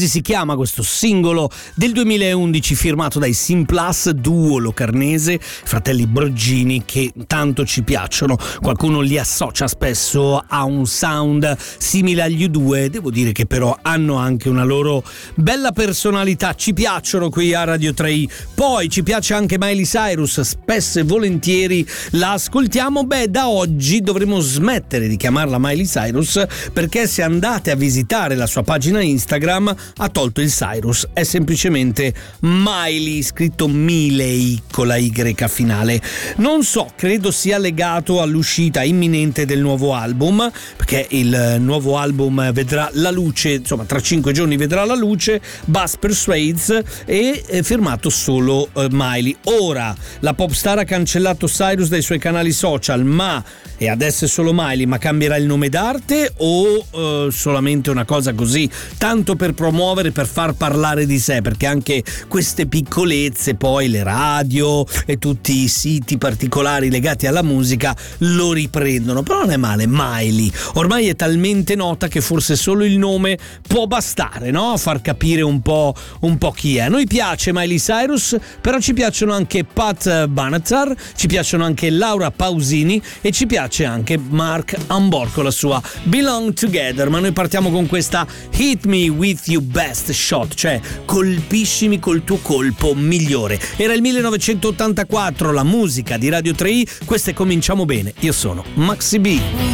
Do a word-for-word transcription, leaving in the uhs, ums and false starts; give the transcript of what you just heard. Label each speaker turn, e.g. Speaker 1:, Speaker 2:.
Speaker 1: Si chiama questo singolo del duemilaundici firmato dai Simplus, duo locarnese, fratelli Broggini, che tanto ci piacciono. Qualcuno li associa spesso a un sound simile agli U due, devo dire che però hanno anche una loro bella personalità. Ci piacciono qui a Radio tre i. Poi ci piace anche Miley Cyrus, spesso e volentieri la ascoltiamo. Beh, da oggi dovremo smettere di chiamarla Miley Cyrus, perché se andate a visitare la sua pagina Instagram ha tolto il Cyrus, è semplicemente Miley, scritto Miley con la Y finale. Non so, credo sia legato all'uscita imminente del nuovo album, perché il nuovo album vedrà la luce, insomma tra cinque giorni vedrà la luce, Buzz Persuades, e è firmato solo uh, Miley. Ora la popstar ha cancellato Cyrus dai suoi canali social, ma e adesso è solo Miley, ma cambierà il nome d'arte o uh, solamente una cosa così, tanto per promuovere, per far parlare di sé? Perché anche queste piccolezze, poi le radio e tutti i siti particolari legati alla musica lo riprendono. Però non è male, Miley ormai è talmente nota che forse solo il nome può bastare, no? A far capire un po', un po' chi è. A noi piace Miley Cyrus, però ci piacciono anche Pat Benatar, ci piacciono anche Laura Pausini e ci piace anche Mark Ambor con la sua Belong Together. Ma noi partiamo con questa Hit Me With You Best Shot, cioè colpiscimi col tuo colpo migliore. Era il millenovecentottantaquattro, la musica di Radio tre i. Queste Cominciamo Bene. Io sono Maxi B.